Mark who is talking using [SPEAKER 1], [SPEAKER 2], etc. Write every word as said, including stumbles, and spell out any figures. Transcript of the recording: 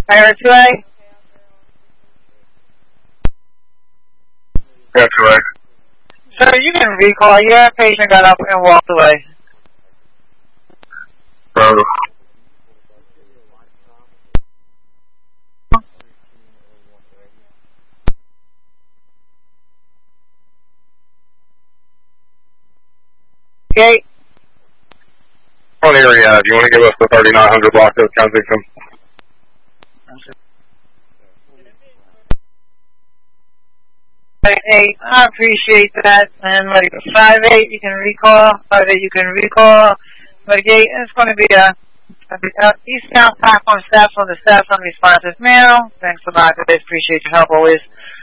[SPEAKER 1] Fire two A?
[SPEAKER 2] That's correct.
[SPEAKER 1] Sir, you can recall. Your patient got up and walked away.
[SPEAKER 2] Uh,
[SPEAKER 1] Okay.
[SPEAKER 2] on area, do you want to give us the thirty-nine hundred block of Kensington?
[SPEAKER 1] Hey, I appreciate that. And like five eight, you can recall. five eight, you can recall. But again, it's going to be a, a, a eastbound platform staff on the staff on responsive mail. Thanks a lot, guys. Appreciate your help always.